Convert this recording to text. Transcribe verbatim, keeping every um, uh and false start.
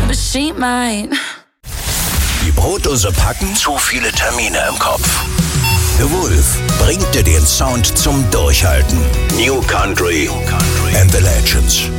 but she might. Die Brotdose packen, zu viele Termine im Kopf. The Wolf bringt dir den Sound zum Durchhalten. New Country and the Legends.